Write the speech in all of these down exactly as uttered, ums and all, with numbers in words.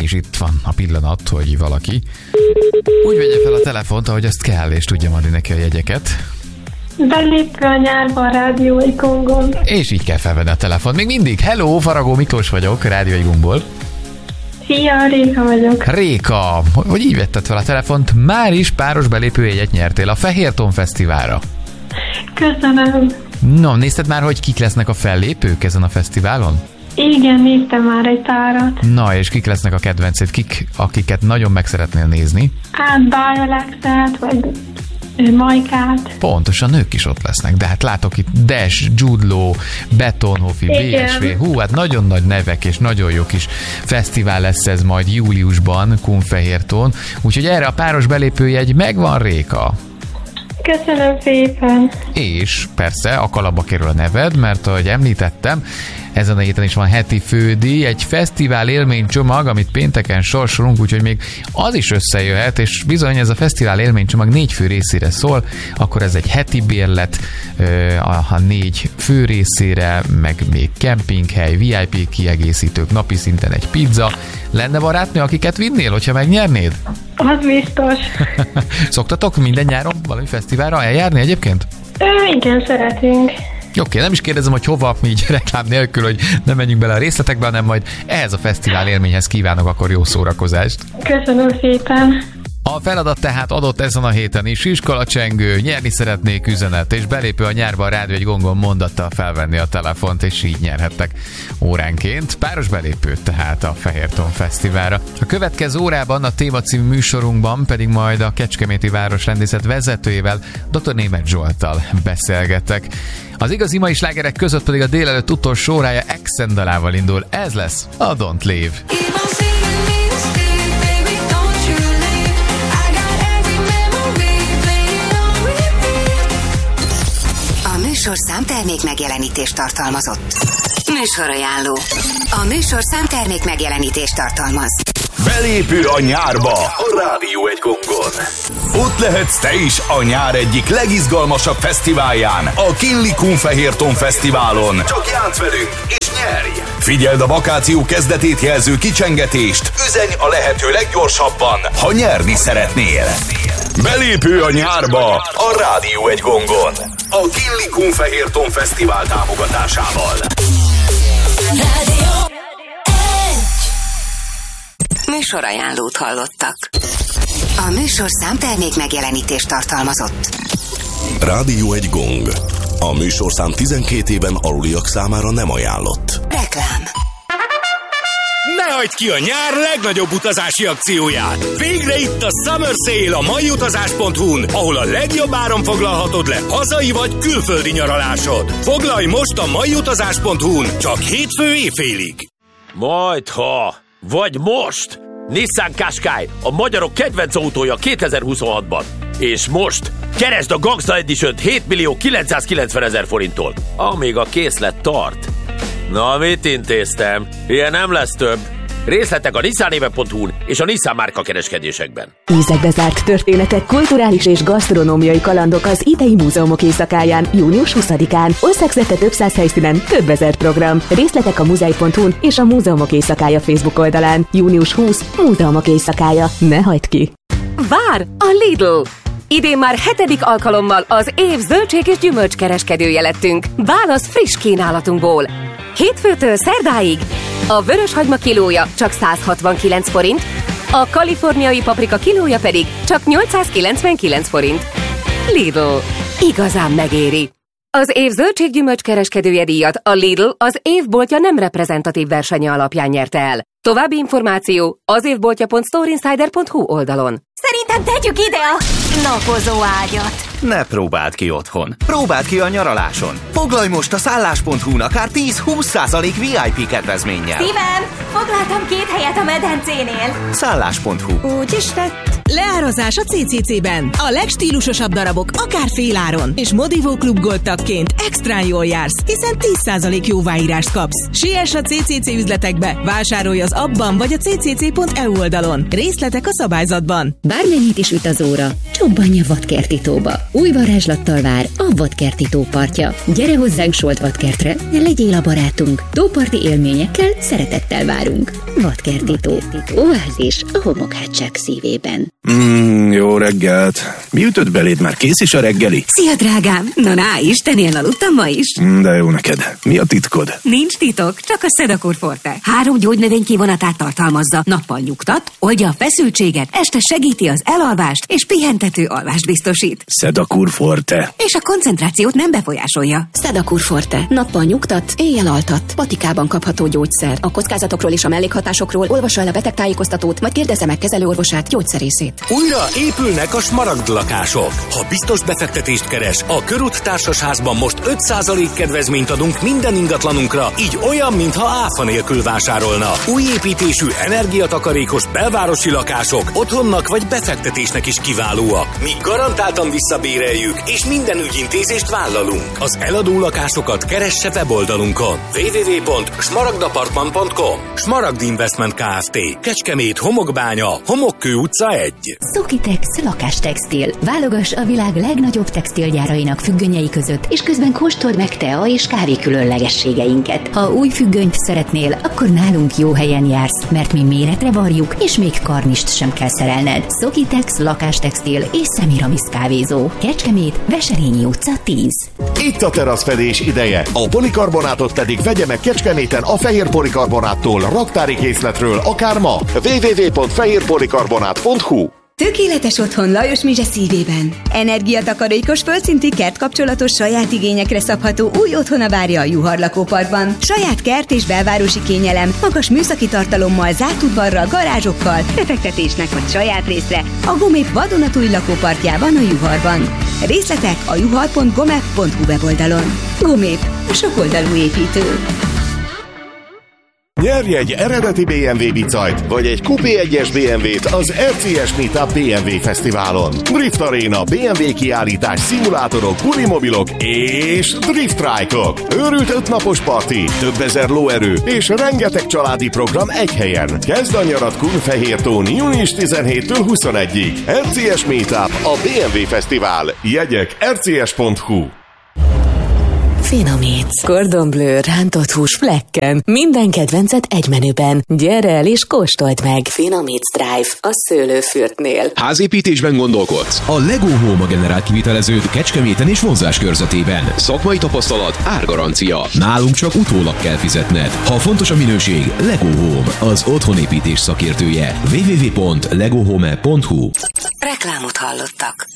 és itt van a pillanat, hogy valaki úgy vegye fel a telefont, ahogy azt kell, és tudja adni neki a jegyeket. Belépve a nyárba a Rádió egy gongon. És így kell felvenni a telefont. Még mindig. Hello, Faragó Miklós vagyok, Rádió egy gongból. Szia, Réka vagyok. Réka, hogy így vetted fel a telefont, már is páros belépőjegyet nyertél a Fehérton Fesztiválra. Köszönöm. No, nézted már, hogy kik lesznek a fellépők ezen a fesztiválon? Igen, néztem már egy párat. Na, és kik lesznek a kedvenced? Kik, akiket nagyon meg szeretnél nézni? Hát Bájalexet, vagy Majkát. Pontosan, ők is ott lesznek, de hát látok itt Dash, Jude Law, Betonhofi, bé es vé, hú, hát nagyon nagy nevek és nagyon jó kis fesztivál lesz ez majd júliusban Kunfehérton, úgyhogy erre a páros belépőjegy megvan, Réka. Köszönöm szépen. És persze a kalapba kerül a neved, mert ahogy említettem, ezen a héten is van heti fődíj, egy fesztivál élménycsomag, amit pénteken sorsolunk, úgyhogy még az is összejöhet, és bizony ez a fesztivál élménycsomag négy fő részére szól, akkor ez egy heti bérlet a négy fő részére, meg még kempinghely, vé i pé kiegészítők, napi szinten egy pizza. Lenne barátnő, akiket vinnél, hogyha megnyernéd? Az biztos. Szoktatok minden nyáron valami fesztiválra eljárni egyébként? Ö, igen, szeretünk. Oké, okay, nem is kérdezem, hogy hova, így reklám nélkül, hogy nem menjünk bele a részletekbe, hanem majd ehhez a fesztivál élményhez kívánok akkor jó szórakozást. Köszönöm szépen. A feladat tehát adott ezen a héten is, iskolacsengő, nyerni szeretnék üzenet, és belépő a nyárba a Rádió egy gongon mondattal felvenni a telefont, és így nyerhettek óránként. Páros belépőt tehát a Fehérton Fesztiválra. A következő órában a Téma című műsorunkban pedig majd a Kecskeméti Városrendészet vezetőjével, dr. Németh Zsolttal beszélgetek. Az igazi mai slágerek között pedig a délelőtt utolsó órája Exendalával indul. Ez lesz a Don't Leave. A műsorszám termék megjelenítést tartalmazott. Műsorajánló. A műsorszám termék megjelenítést tartalmaz. Belépő a nyárba a Rádió egy gongon. Ott lehetsz te is a nyár egyik legizgalmasabb fesztiválján, a Kinli Kunfehérton Fesztiválon. Csak játsz velünk és nyerj! Figyeld a vakáció kezdetét jelző kicsengetést, üzenj a lehető leggyorsabban, ha nyerni szeretnél. Belépő a nyárba a Rádió egy gongon. A Kinli Kunfehérton Fesztivál támogatásával. Rádió műsorajánlót hallottak. A műsorszám termék megjelenítést tartalmazott. Rádió egy gong. A műsorszám tizenkét éven aluliak számára nem ajánlott. Reklám. Ne hagyd ki a nyár legnagyobb utazási akcióját! Végre itt a Summer Sale a maiutazás pont hu-n, ahol a legjobb áron foglalhatod le hazai vagy külföldi nyaralásod. Foglalj most a maiutazás pont hu-n, csak hétfő éjfélig. Majdha, vagy most! Nissan Qashqai, a magyarok kedvenc autója kétezer-huszonhatban. És most keresd a Gangsta Edition-t hét millió kilencszázkilencvenezer forinttól, amíg a készlet tart. Na, mit intéztem? Ilyen nem lesz több. Részletek a nissanéve pont hu-n és a Nissan márka kereskedésekben. Ízekbe zárt történetek, kulturális és gasztronómiai kalandok az idei múzeumok éjszakáján, június huszadikán. Országszerte több száz helyszínen több ezer program. Részletek a muzej pont hu-n és a Múzeumok éjszakája Facebook oldalán. június huszadika. Múzeumok éjszakája. Ne hagyd ki! Vár a Lidl! Idén már hetedik alkalommal az év zöldség és gyümölcskereskedője lettünk. Válasz friss kínálatunkból. Hétfőtől szerdáig a vöröshagyma kilója csak száz hatvankilenc forint, a kaliforniai paprika kilója pedig csak nyolcszázkilencvenkilenc forint. Lidl. Igazán megéri. Az év zöldséggyümölcs kereskedője díjat a Lidl az évboltja nem reprezentatív versenye alapján nyerte el. További információ az évboltja pont storeinsider pont hu oldalon. Szerintem tegyük ide a napozó ágyat. Ne próbáld ki otthon. Próbáld ki a nyaraláson. Foglalj most a szállás pont hu-n akár tíz-húsz százalék vé i pé kedvezménnyel. Szívem, foglaltam két helyet a medencénél. szállás pont hu. Úgy is lett. Leárazás a cé cé cé-ben. A legstílusosabb darabok akár féláron. És Modivó Klub Gold tagként extrán jól jársz, hiszen tíz százalék jóváírást kapsz. Siess a cé cé cé üzletekbe, vásárolj az appban vagy a cé cé cé pont e u oldalon. Részletek a szabályzatban. Bármennyit is üt az óra, csobbanj a Vadkerti tóba. Új varázslattal vár a Vadkerti tó partja. Gyere hozzánk Solt Vadkertre, legyél a barátunk. Tóparti élményekkel szeretettel várunk. Vadkerti tó. Oázis a homokhátság szívében. Mm, jó reggelt. Mi ütött beléd? Már kész is a reggeli? Szia, drágám! Na, na, Istenén aludtam ma is. Mm, de jó neked. Mi a titkod? Nincs titok, csak a Sedakur Forte. Három gyógynövény kivonatát tartalmazza. Nappal nyugtat, oldja a feszültséget, este segíti az elalvást, és pihentető alvást biztosít. Sedakur Forte. És a koncentrációt nem befolyásolja. Sedakur Forte. Nappal nyugtat, éjjel altat. Patikában kapható gyógyszer. A kockázatokról és a mellékhatásokról olvassa el a betegtájékoztatót, majd kérdezze meg kezelőorvosát, gyógyszerészét. Újra épülnek a Smaragd lakások. Ha biztos befektetést keres, a Körút Társasházban most öt százalék kedvezményt adunk minden ingatlanunkra, így olyan, mintha áfa nélkül vásárolna. Új építésű, energiatakarékos belvárosi lakások otthonnak vagy befektetésnek is kiválóak. Mi garantáltan visszabéreljük, és minden ügyintézést vállalunk. Az eladó lakásokat keresse weboldalunkon. double-u double-u double-u pont smaragdapartman pont com. Smaragd Investment Kft. Kecskemét, Homokbánya, Homokkő utca egy. Szokitex lakástextil. Válogass a világ legnagyobb textilgyárainak függönyei között, és közben kóstold meg tea és kávé különlegességeinket. Ha új függönyt szeretnél, akkor nálunk jó helyen jársz, mert mi méretre varjuk, és még karnist sem kell szerelned. Szokitex lakástextil és Semiramis kávézó. Kecskemét, Veselényi utca tíz. Itt a teraszfedés ideje. A polikarbonátot pedig vegye meg Kecskeméten a Fehér Polikarbonáttól raktári készletről akár ma. double-u double-u double-u pont fehér polikarbonát pont hu. Tökéletes otthon Lajos Mizse szívében. Energiatakarékos, földszintű kertkapcsolatos, saját igényekre szabható új otthona várja a Juhar lakóparkban. Saját kert és belvárosi kényelem, magas műszaki tartalommal, zárt udvarral, garázsokkal, befektetésnek vagy saját részre a Gomép vadonatúj lakóparkjában a Juharban. Részletek a juhar pont gomep pont hu weboldalon. Gomép, a sokoldalú építő. Nyerj egy eredeti bé em vé bicajt, vagy egy Coupé egyes bé em vét az er cé es Meetup bé em vé Fesztiválon. Drift Arena, bé em vé kiállítás, szimulátorok, bulimobilok és drift ride-ok. Őrült ötnapos parti, több ezer lóerő és rengeteg családi program egy helyen. Kezd a nyarat Kunfehértón június tizenhétől huszonegyig. er cé es Meetup, a bé em vé Fesztivál. Jegyek er cé es pont hu. Finomíts. Cordon Bleu, rántott hús flekken. Minden kedvencet egy menüben. Gyere el és kóstold meg. Finomíts Drive a Szőlőfürtnél. Házépítésben gondolkodsz? A Lego Home generál kivitelezőt Kecskeméten és vonzás körzetében. Szakmai tapasztalat, árgarancia. Nálunk csak utólag kell fizetned. Ha fontos a minőség, Lego Home, az otthonépítés szakértője. double-u double-u double-u pont lego home pont hu. Reklámot hallottak.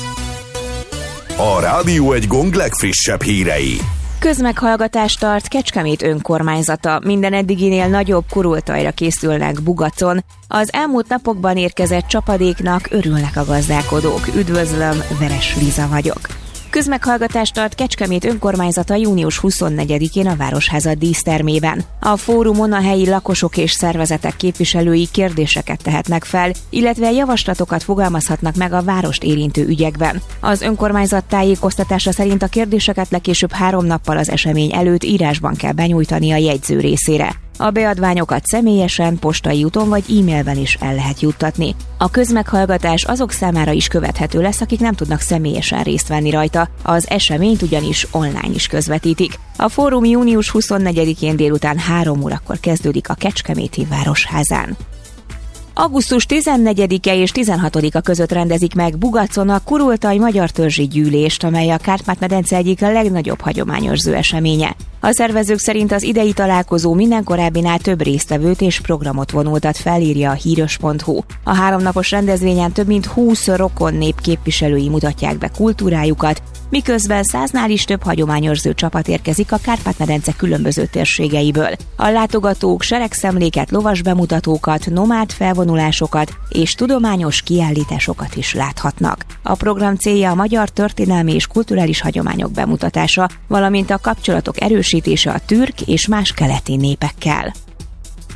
A Rádió egy Gong legfrissebb hírei. Közmeghallgatást tart Kecskemét önkormányzata. Minden eddiginél nagyobb kurultajra készülnek Bugacon. Az elmúlt napokban érkezett csapadéknak örülnek a gazdálkodók. Üdvözlöm, Veres Liza vagyok. Közmeghallgatást tart Kecskemét önkormányzata június huszonnegyedikén a Városháza dísztermében. A fórumon a helyi lakosok és szervezetek képviselői kérdéseket tehetnek fel, illetve javaslatokat fogalmazhatnak meg a várost érintő ügyekben. Az önkormányzat tájékoztatása szerint a kérdéseket legkésőbb három nappal az esemény előtt írásban kell benyújtani a jegyző részére. A beadványokat személyesen, postai úton vagy e-mailben is el lehet juttatni. A közmeghallgatás azok számára is követhető lesz, akik nem tudnak személyesen részt venni rajta. Az eseményt ugyanis online is közvetítik. A fórum június huszonnegyedikén délután három órakor kezdődik a Kecskeméti Városházán. augusztus tizennegyedike és tizenhatodika között rendezik meg Bugacon a Kurultaj Magyar Törzsi Gyűlést, amely a Kárpát-medence egyik legnagyobb hagyományőrző eseménye. A szervezők szerint az idei találkozó minden korábbinál több résztvevőt és programot vonultat fel, írja a híros pont hu. A háromnapos rendezvényen több mint húsz rokon nép képviselői mutatják be kultúrájukat, miközben száznál is több hagyományőrző csapat érkezik a Kárpát-medence különböző térségeiből. A látogatók seregszemléket, lovas bemutatókat, nomád felvonulásokat és tudományos kiállításokat is láthatnak. A program célja a magyar történelmi és kulturális hagyományok bemutatása, valamint a kapcsolatok erősítése a türk és más keleti népekkel.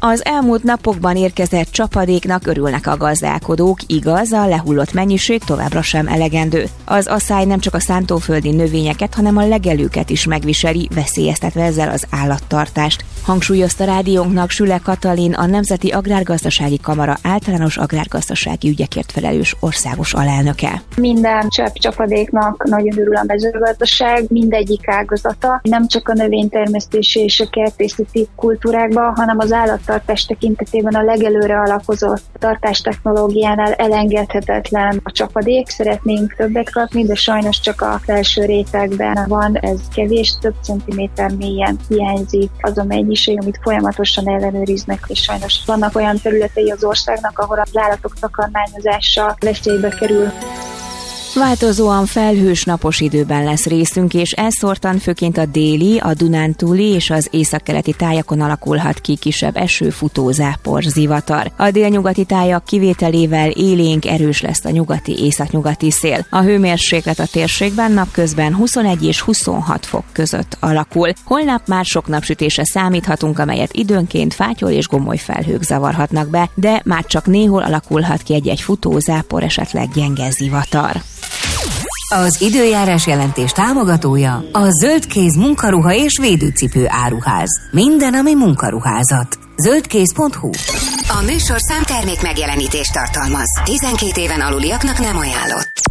Az elmúlt napokban érkezett csapadéknak örülnek a gazdálkodók, igaz, a lehullott mennyiség továbbra sem elegendő. Az aszály nem csak a szántóföldi növényeket, hanem a legelőket is megviseli, veszélyeztetve ezzel az állattartást. Hangsúlyozta rádiónknak Süle Katalin, a Nemzeti Agrárgazdasági Kamara általános agrárgazdasági ügyekért felelős országos alelnöke. Minden csepp csapadéknak nagyon örül a mezőgazdaság, mindegyik ágazata, nem csak a növénytermesztési és a kertészeti kultúrákban, hanem az állattartás tekintetében a legelőre alakozott tartástechnológiánál elengedhetetlen a csapadék. Szeretnénk többet kapni, de sajnos csak a felső rétegben van, ez kevés, több centiméter mélyen hiányzik az a mennyiség, amit folyamatosan ellenőriznek, és sajnos vannak olyan területei az országnak, ahol az állatok takarmányozása veszélybe kerül. Változóan felhős napos időben lesz részünk, és elszórtan főként a déli, a Dunántúli és az északkeleti tájakon alakulhat ki kisebb eső, futó, zápor, zivatar. A délnyugati tájak kivételével élénk, erős lesz a nyugati, északnyugati szél. A hőmérséklet a térségben napközben huszonegy és huszonhat fok között alakul. Holnap már sok napsütésre számíthatunk, amelyet időnként fátyol és gomoly felhők zavarhatnak be, de már csak néhol alakulhat ki egy-egy futó, zápor, esetleg gyenge zivatar. Az időjárás jelentés támogatója a Zöldkéz munkaruha és védőcipő áruház. Minden, ami munkaruházat. zöldkéz pont hu. A műsorszám termék megjelenítést tartalmaz. tizenkét éven aluliaknak nem ajánlott.